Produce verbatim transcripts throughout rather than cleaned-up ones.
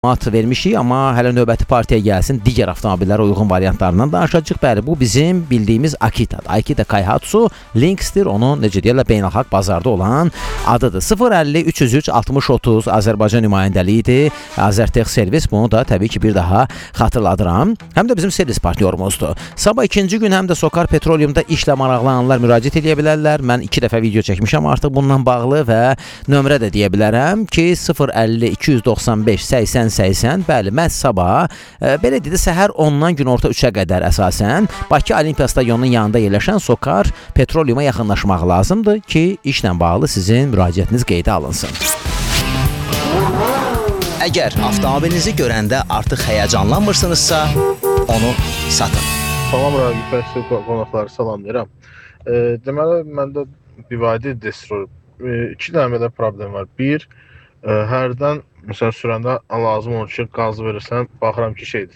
mat vermişik, amma hələ növbəti partiyaya gəlsin, digər avtomobillərə uyğun variantlarından danışacağıq. Bəli, bu bizim bildiyimiz Akita'dır. Akita Kaihatsu Lynx'tir. Onun necə deyirlər, beynəlxalq bazarda olan adıdır. sıfır əlli üç yüz üç altmış otuz Azərbaycan nümayəndəliyidir. Azərtex servis, bunu da təbii ki bir daha xatırladıram. Həm də bizim servis partnyorumuzdur. Sabah ikinci gün həm də Sokar Petroleumda işlə maraqlananlar müraciət edə bilərlər. Mən iki dəfə video çəkmişəm artıq bundan bağlı və nömrə də deyə bilərəm ki, sıfır əlli iki yüz doxsan beş səksən səksən, bəli, məhz sabah, e, belə dedi, səhər ondan günorta üçə qədər əsasən Bakı Olimpiya Stadionunun yanında yerləşən Sokar Petroleuma yaxınlaşmaq lazımdır ki, işlə bağlı sizin müraciətiniz qeydə alınsın. Əgər avtomobilinizi görəndə artıq həyəcanlanmırsınızsa, onu satın. Salam, Rəqib Fəsil qonaqları salamlayıram. E, deməli, məndə bivadi Destroyer e, iki dənə belə problem var. Bir, e, hərdən məsələn sürəndə lazım olur ki, qaz verirsən, baxıram ki, şeydir,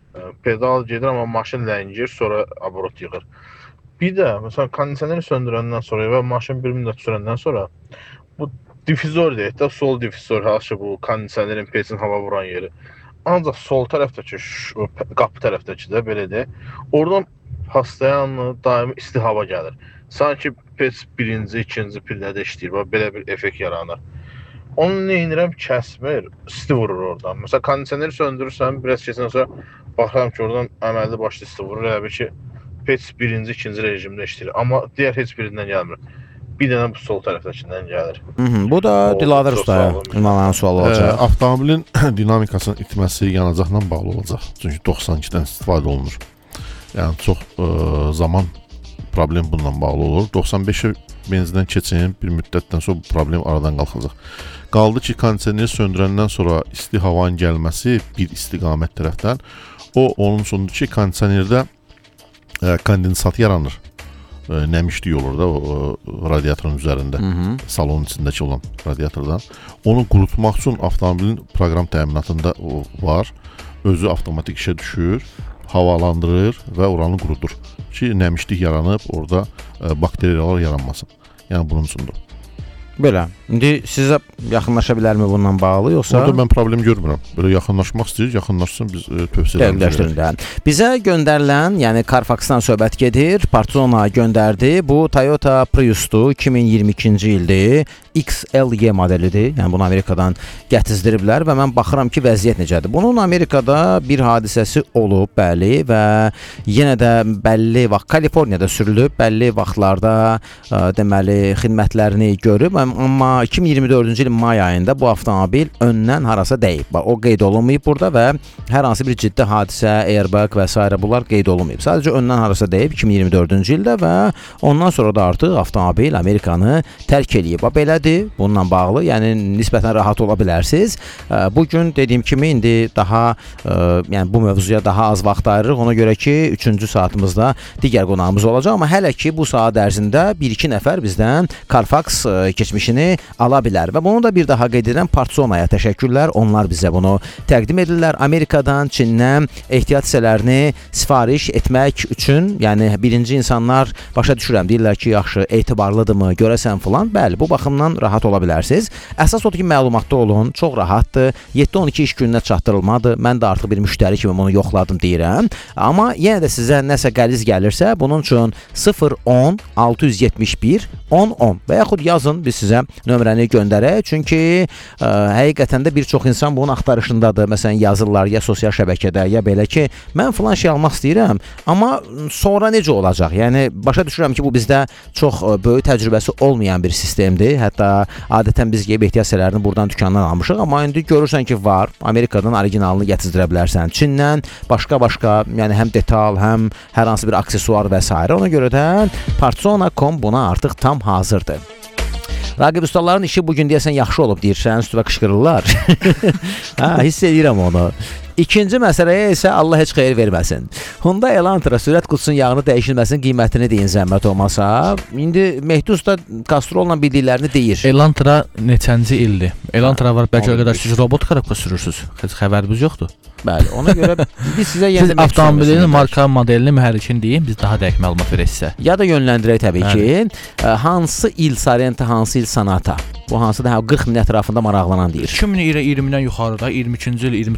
pedal gedir, amma maşın ləngir, sonra abrot yığır. Bir də, məsələn, kondisioneri söndürəndən sonra və maşın bir müddət sürəndən sonra bu difizor deyək də, sol difizor, haşı bu kondisionerin peçin hava vuran yeri. Ancaq sol tərəfdəki, qapı tərəfdəki də belə deyək, oradan pastayanlı, daimi isti hava gəlir. Sanki peç birinci, ikinci pillədə işləyir, belə bir effekt yaranır. Onu nə edirəm, kəsmir, isti vurur oradan. Məsələn, kondisioneri söndürürsən, biraz keçəndən sonra baxıram ki, oradan əməlli başlı isti vurur. Elə bir ki, peç birinci, ikinci rejimdə işləyir. Amma digər heç birindən gəlmir. Bir dənə bu sol tərəfdəkindən gəlir. Hı -hı. Bu da Dilavər ustaya ünvanlanan sual olacaq. E, avtomobilin dinamikasının itməsi yanacaqla bağlı olacaq. Çünki doxsan ikidən istifadə olunur. Yəni, çox e, zaman problem bununla bağlı olur. doxsan beşə benzindən keçin, bir müddətdən sonra bu problem aradan qalxacaq. Qaldı ki, kondisioneri söndürəndən sonra isti havanın gəlməsi bir istiqamət tərəfdən, o onun sonunda ki, kondisionerdə e, kondensat yaranır. E, nəmişlik olur da o, o radiatorun üzərində, Hı -hı. salonun içindəki olan radiatordan. Onu qurutmaq üçün avtomobilin proqram təminatında o var. Özü avtomatik işə düşür, havalandırır və oranı qurudur ki, nəmişlik yaranıb, orada e, bakteriyalar yaranmasın. Yəni bunun üçündür. Belə. İndi sizə yaxınlaşa bilərmi bununla bağlı, yoxsa? Orada mən problem görmürəm. Belə yaxınlaşmaq istəyir, yaxınlaşsın, biz e, tövsiyə edərik. Bizə göndərilən, yəni Carfaxdan söhbət gedir, Partizona göndərdi. Bu Toyota Prius'dur, iki min iyirmi ikinci ildir. X L Y modelidir. Yəni bunu Amerikadan gətizdiriblər və mən baxıram ki, vəziyyət necədir. Bunun Amerikada bir hadisəsi olub, bəli, və yenə də bəlli vaxt Kaliforniyada sürülüb, bəlli vaxtlarda ə, deməli xidmətlərini görüb, amma iki min iyirmi dördüncü ilin may ayında bu avtomobil öndən harasa dəyib. O qeyd olunmayıb burada və hər hansı bir ciddi hadisə, airbag və s. bunlar qeyd olunmayıb. Sadəcə öndən harasa dəyib iki min iyirmi dördüncü ildə və ondan sonra da artıq avtomobil Amerikanı tərk eləyib. Belədir. Bununla bağlı, yəni nisbətən rahat ola bilərsiniz. Bugün dediyim kimi indi daha, yəni bu mövzuya daha az vaxt ayırırıq. Ona görə ki, üçüncü saatımızda digər qonağımız olacaq. Amma hələ ki, bu saat ərzində bir iki nəfər bizdən Carfax keçmişini ala bilər. Və bunu da bir daha qeyd edirəm, Partizonaya təşəkkürlər. Onlar bizə bunu təqdim edirlər. Amerikadan, Çindən ehtiyat hissələrini sifariş etmək üçün, yəni birinci insanlar başa düşürəm, deyirlər ki, yaxşı, etibarlıdırmı, görəsən filan. Bəli, bu baxımdan rahat ola bilərsiniz. Əsas odur ki, məlumatda olun, çox rahatdır. yeddi on iki iş gününə çatdırılmadır. Mən də artıq bir müştəri kimi bunu yoxladım deyirəm. Amma yenə də sizə nəsə qəliz gəlirsə, bunun üçün sıfır on altı yüz yetmiş bir on on və yaxud yazın, biz sizə nömrəni göndərək. Çünki ə, həqiqətən də bir çox insan bunun axtarışındadır. Məsələn, yazırlar ya sosial şəbəkədə, ya belə ki, mən filan şey almaq istəyirəm, amma sonra necə olacaq? Yəni, başa düşürəm ki, bu bizdə çox ə, böyük təcrübəsi olmayan bir sistemdir. Hətta adətən biz qeyb ehtiyat hissələrini buradan dükandan almışıq, amma indi görürsən ki, var. Amerikadan originalını gətizdirə bilərsən. Çindən başqa-başqa, yəni həm detal, həm hər hansı bir aksesuar və s. Ona görə də Partizona nöqtə com buna artıq tam hazırdır. Raqib ustaların işi bugün deyəsən yaxşı olub deyirsən, üstüvə qışqırırlar. Hə, hiss edirəm onu. İkinci məsələyə isə Allah heç xeyir verməsin. Hyundai Elantra sürət qutusunun yağını dəyişilməsinin qiymətini deyin zəhmət olmasa. İndi Mehdi usta Castrolla bildiklərini deyir. Elantra neçənci ildir? Elantra var, bəlkə o qədər siz robot korobka sürürsüz. Heç xəbəriniz yoxdur. Bəli, ona görə biz sizə Siz avtomobilin marka, modelini, mühərrikini deyin, biz daha dəqiq məlumat verək sizə. Ya da yönləndirək təbii ki, hansı il Sorento, hansı il Sonata? Bu hansı da qırx min ətrafında maraqlanan deyir. iki min iyirmidən yuxarıda, iyirmi ikinci il, iyirmi